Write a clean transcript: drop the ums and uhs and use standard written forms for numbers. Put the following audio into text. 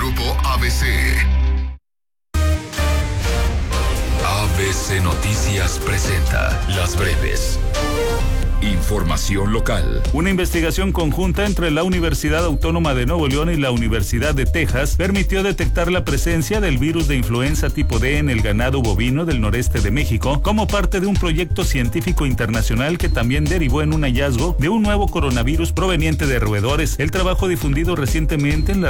Grupo ABC. ABC Noticias presenta Las Breves. Información local. Una investigación conjunta entre la Universidad Autónoma de Nuevo León y la Universidad de Texas permitió detectar la presencia del virus de influenza tipo D en el ganado bovino del noreste de México como parte de un proyecto científico internacional que también derivó en un hallazgo de un nuevo coronavirus proveniente de roedores. El trabajo difundido recientemente en la